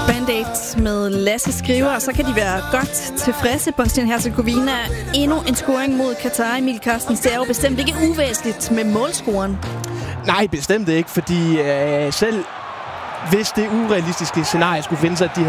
Band-Aids med Lasse Skriver, og så kan de være godt tilfredse. Bosnien-Herzegovina endnu en scoring mod Katar. Emil Carstens, det er jo bestemt ikke uvæsentligt med målscoren. Nej, bestemt ikke, fordi selv hvis det urealistiske scenarie skulle finde sig,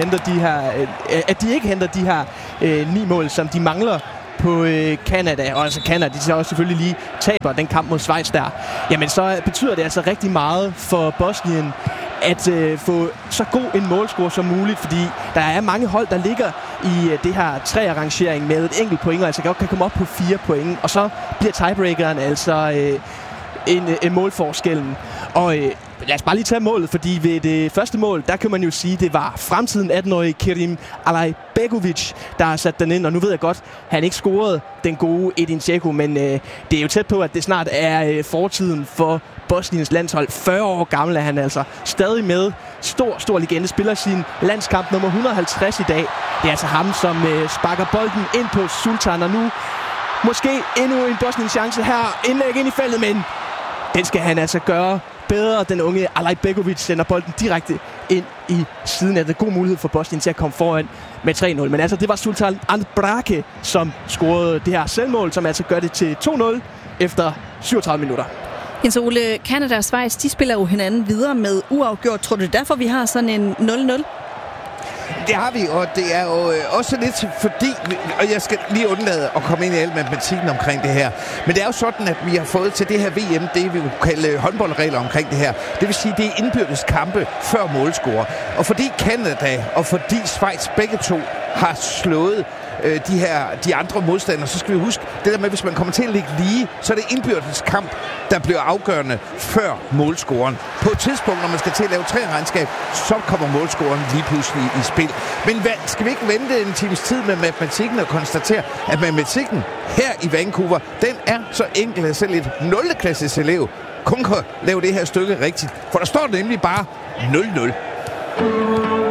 at de ikke henter de her 9 mål, som de mangler på Canada, og altså Canada, de så også selvfølgelig lige taber den kamp mod Schweiz der, jamen så betyder det altså rigtig meget for Bosnien at få så god en målscore som muligt, fordi der er mange hold, der ligger i det her 3-rangering med et enkelt point, og altså godt kan komme op på 4 point, og så bliver tiebreakeren altså en målforskellen. Og lad os bare lige tage målet, fordi ved det første mål, der kan man jo sige, det var fremtiden 18-årige Kerim Alajbegovic, der har sat den ind, og nu ved jeg godt, han ikke scorede den gode Edin Dzeko, men det er jo tæt på, at det snart er fortiden for Bosniens landshold. 40 år gammel er han altså stadig med. Stor legende, spiller sin landskamp nummer 150 i dag. Det er altså ham, som sparker bolden ind på Sultan, og nu måske endnu en Bosniens chance her. Indlæg ind i feltet, men den skal han altså gøre bedre. Den unge Alajbegovic sender bolden direkte ind i siden af det. God mulighed for Bosnien til at komme foran med 3-0. Men altså, det var Sultan Andrake, som scorede det her selvmål, som altså gør det til 2-0 efter 37 minutter. Jens Ole, Canada og Schweiz, de spiller jo hinanden videre med uafgjort. Tror du derfor, vi har sådan en 0-0? Det har vi, og det er jo også lidt fordi, og jeg skal lige undlade at komme ind i al matematikken omkring det her, men det er jo sådan, at vi har fået til det her VM, det vi vil kalde håndboldregler omkring det her. Det vil sige, det er indbyrdes kampe før målscore. Og fordi Canada og fordi Schweiz begge to har slået de andre modstandere, så skal vi huske, det der med, hvis man kommer til at ligge lige, så er det indbyrdes kamp, der bliver afgørende før målscoren. På et tidspunkt, når man skal til at lave 3-regnskab, så kommer målscoren lige pludselig i spil. Men skal vi ikke vente en times tid med matematikken og konstatere, at matematikken her i Vancouver, den er så enkel, at selv et 0-klasses elev kun kan lave det her stykke rigtigt. For der står nemlig bare 0-0.